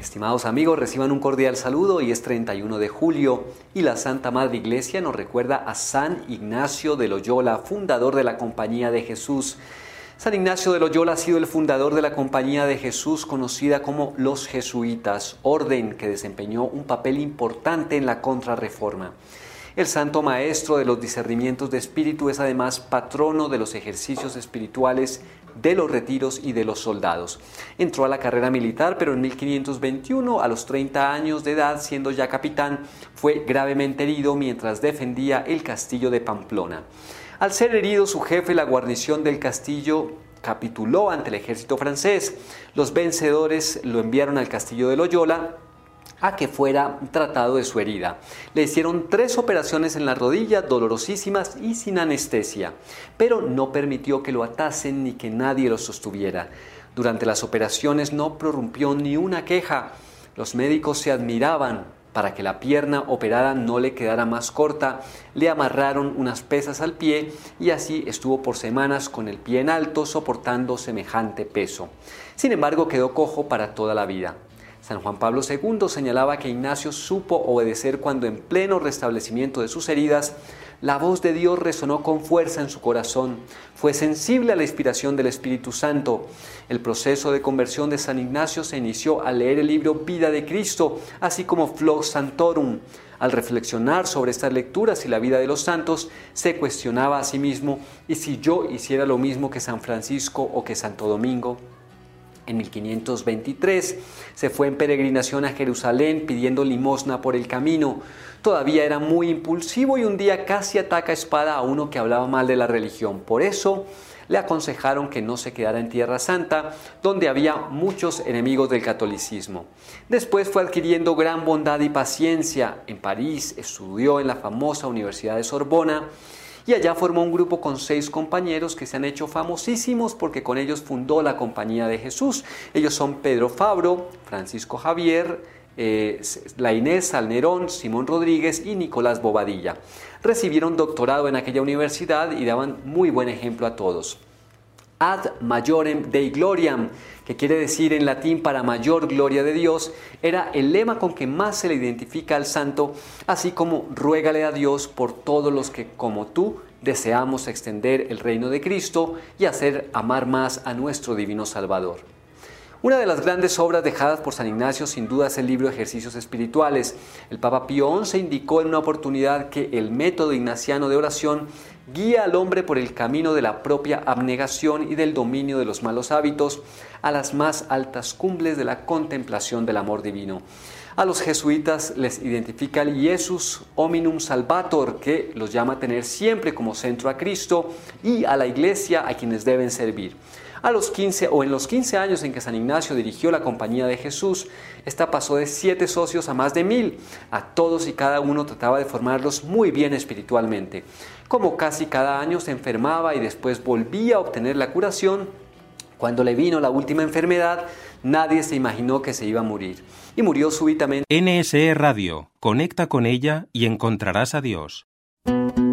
Estimados amigos, reciban un cordial saludo. Hoy es 31 de julio y la Santa Madre Iglesia nos recuerda a San Ignacio de Loyola, fundador de la Compañía de Jesús. San Ignacio de Loyola ha sido el fundador de la Compañía de Jesús, conocida como los Jesuitas, orden que desempeñó un papel importante en la Contrarreforma. El Santo Maestro de los discernimientos de espíritu es además patrono de los ejercicios espirituales, de los retiros y de los soldados. Entró a la carrera militar, pero en 1521, a los 30 años de edad, siendo ya capitán, fue gravemente herido mientras defendía el castillo de Pamplona. Al ser herido, su jefe, la guarnición del castillo, capituló ante el ejército francés. Los vencedores lo enviaron al castillo de Loyola a que fuera tratado de su herida. Le hicieron 3 operaciones en la rodilla, dolorosísimas y sin anestesia, pero no permitió que lo atasen ni que nadie lo sostuviera. Durante las operaciones no prorrumpió ni una queja. Los médicos se admiraban. Para que la pierna operada no le quedara más corta, le amarraron unas pesas al pie y así estuvo por semanas con el pie en alto soportando semejante peso. Sin embargo, quedó cojo para toda la vida. San Juan Pablo II señalaba que Ignacio supo obedecer cuando en pleno restablecimiento de sus heridas, la voz de Dios resonó con fuerza en su corazón. Fue sensible a la inspiración del Espíritu Santo. El proceso de conversión de San Ignacio se inició al leer el libro Vida de Cristo, así como Flos Sanctorum. Al reflexionar sobre estas lecturas y la vida de los santos, se cuestionaba a sí mismo: ¿y si yo hiciera lo mismo que San Francisco o que Santo Domingo? En 1523 se fue en peregrinación a Jerusalén pidiendo limosna por el camino. Todavía era muy impulsivo y un día casi ataca a espada a uno que hablaba mal de la religión. Por eso le aconsejaron que no se quedara en Tierra Santa, donde había muchos enemigos del catolicismo. Después fue adquiriendo gran bondad y paciencia. En París estudió en la famosa Universidad de Sorbona, y allá formó un grupo con 6 compañeros que se han hecho famosísimos porque con ellos fundó la Compañía de Jesús. Ellos son Pedro Fabro, Francisco Javier, la Inés Salnerón, Simón Rodríguez y Nicolás Bobadilla. Recibieron doctorado en aquella universidad y daban muy buen ejemplo a todos. Ad majorem Dei gloriam, que quiere decir en latín para mayor gloria de Dios, era el lema con que más se le identifica al santo, así como ruégale a Dios por todos los que, como tú, deseamos extender el reino de Cristo y hacer amar más a nuestro divino Salvador. Una de las grandes obras dejadas por San Ignacio sin duda es el libro Ejercicios Espirituales. El Papa Pío XI indicó en una oportunidad que el método ignaciano de oración guía al hombre por el camino de la propia abnegación y del dominio de los malos hábitos a las más altas cumbres de la contemplación del amor divino. A los jesuitas les identifica el Iesus Hominum Salvator, que los llama a tener siempre como centro a Cristo y a la Iglesia a quienes deben servir. En los 15 años en que San Ignacio dirigió la Compañía de Jesús, esta pasó de 7 socios a más de 1000. A todos y cada uno trataba de formarlos muy bien espiritualmente. Como casi cada año se enfermaba y después volvía a obtener la curación, cuando le vino la última enfermedad, nadie se imaginó que se iba a morir. Y murió súbitamente. NSE Radio. Conecta con ella y encontrarás a Dios.